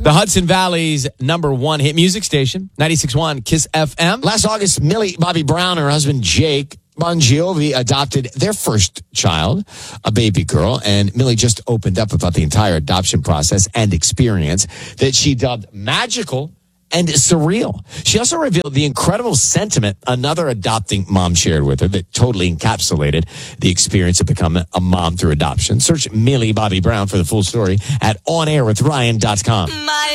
The Hudson Valley's #1 hit music station, 96.1 Kiss FM. Last August, Millie Bobby Brown and her husband Jake Bon Jovi adopted their first child, a baby girl, and Millie just opened up about the entire adoption process and experience that she dubbed magical and surreal. She also revealed the incredible sentiment another adopting mom shared with her that totally encapsulated the experience of becoming a mom through adoption. Search Millie Bobby Brown for the full story at onairwithryan.com.